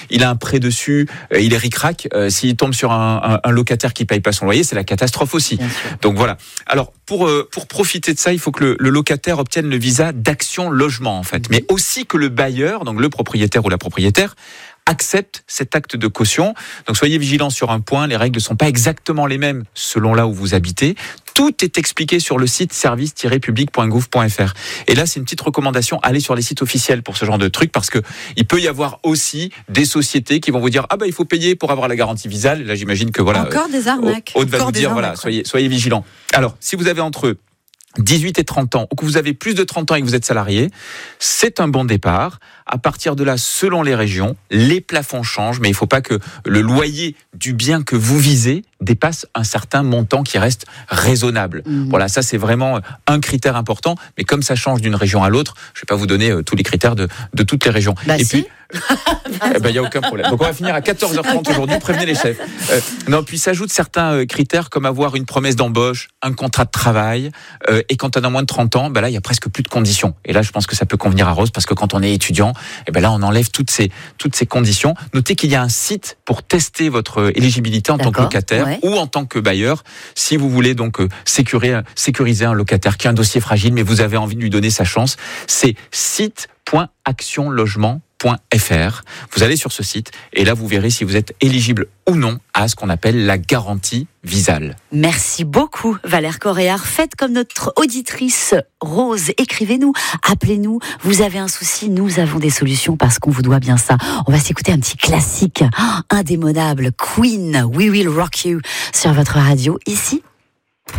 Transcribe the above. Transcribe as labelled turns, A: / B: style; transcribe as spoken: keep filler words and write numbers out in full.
A: il a un prêt dessus, euh, il est ric-rac. Euh, s'il tombe sur un, un, un locataire qui paye pas son loyer, c'est la catastrophe aussi. Donc voilà. Alors pour euh, pour profiter de ça, il faut que le, le locataire obtienne le visa d'Action Logement en fait, mais aussi que le bailleur, donc le propriétaire ou la propriétaire, accepte cet acte de caution. Donc soyez vigilants sur un point, les règles ne sont pas exactement les mêmes selon là où vous habitez. Tout est expliqué sur le site service tiret public point gouv point f r. Et là, c'est une petite recommandation, allez sur les sites officiels pour ce genre de trucs, parce que il peut y avoir aussi des sociétés qui vont vous dire ah bah il faut payer pour avoir la garantie visale. Là, j'imagine que voilà.
B: Encore des arnaques.
A: Aude va
B: Encore
A: vous dire
B: arnaques,
A: voilà,
B: ouais.
A: soyez soyez vigilants. Alors, si vous avez entre dix-huit et trente ans, ou que vous avez plus de trente ans et que vous êtes salarié, c'est un bon départ. À partir de là, selon les régions, les plafonds changent, mais il ne faut pas que le loyer du bien que vous visez dépasse un certain montant qui reste raisonable. Mmh. Voilà, ça c'est vraiment un critère important, mais comme ça change d'une région à l'autre, je ne vais pas vous donner tous les critères de, de toutes les régions.
B: Bah
A: et
B: si.
A: puis, il n'y a aucun problème. Donc on va finir à quatorze heures trente aujourd'hui, prévenez les chefs. Euh, non, puis s'ajoutent certains euh, critères comme avoir une promesse d'embauche, un contrat de travail, euh, et quand on a moins de trente ans, ben là il y a presque plus de conditions. Et là je pense que ça peut convenir à Rose, parce que quand on est étudiant, et ben là on enlève toutes ces, toutes ces conditions. Notez qu'il y a un site pour tester votre éligibilité en D'accord, tant que locataire ouais. ou en tant que bailleur, si vous voulez donc euh, sécuriser, sécuriser un locataire qui a un dossier fragile, mais vous avez envie de lui donner sa chance. C'est site point action logement point f r. Vous allez sur ce site et là vous verrez si vous êtes éligible ou non à ce qu'on appelle la garantie visale.
B: Merci beaucoup Valère Coréard. Faites comme notre auditrice Rose, écrivez-nous, appelez-nous. Vous avez un souci, nous avons des solutions parce qu'on vous doit bien ça. On va s'écouter un petit classique indémodable, Queen, We Will Rock You sur votre radio ici